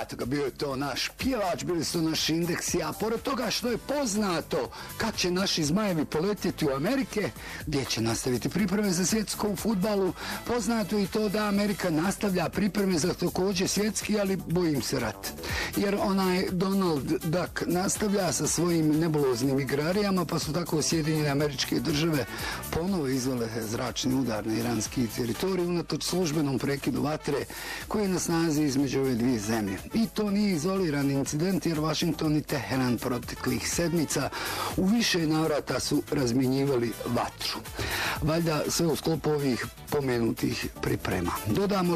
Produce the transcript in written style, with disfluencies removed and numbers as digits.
eto ga, bio je to naš pjevač, bili su naši indeksi, a pored toga što je poznato kad će naši zmajevi poletjeti u Amerike, gdje će nastaviti pripreme za svjetskom fudbalu, poznato je i to da Amerika nastavlja pripreme za također svjetski, ali bojim se rat. Jer onaj Donald Duck nastavlja sa svojim nebuloznim igrarijama, pa su tako Sjedinjene Američke Države ponovo izvele zračni udar na iranski teritorij unatoč službenom prekidu vatre koji je na snazi između ove dvije zemlje. I to nije izoliran incident jer Washington i Teheran proteklih sedmica u više navrata su razmjenjivali vatru. Valjda sve u sklopu ovih pomenutih priprema. Dodamo